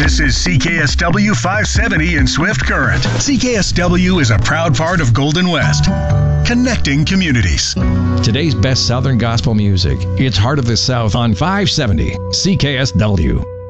This is CKSW 570 in Swift Current. CKSW is a proud part of Golden West, connecting communities. Today's best Southern gospel music. It's Heart of the South on 570 CKSW.